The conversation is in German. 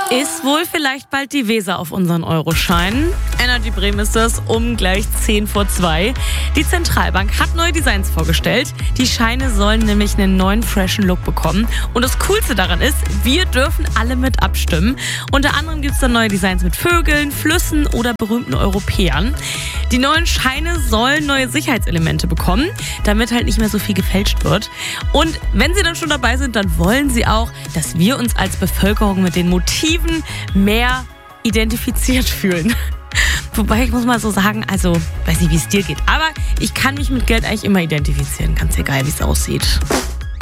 Ist wohl vielleicht bald die Weser auf unseren Euroscheinen? Energy Bremen ist das um gleich 2:10. Die Zentralbank hat neue Designs vorgestellt. Die Scheine sollen nämlich einen neuen, freshen Look bekommen. Und das Coolste daran ist, wir dürfen alle mit abstimmen. Unter anderem gibt es dann neue Designs mit Vögeln, Flüssen oder berühmten Europäern. Die neuen Scheine sollen neue Sicherheitselemente bekommen, damit halt nicht mehr so viel gefälscht wird. Und wenn sie dann schon dabei sind, dann wollen sie auch, dass wir uns als Bevölkerung mit den Motiven mehr identifiziert fühlen. Wobei ich muss mal so sagen, also weiß nicht, wie es dir geht, aber ich kann mich mit Geld eigentlich immer identifizieren, ganz egal, wie es aussieht.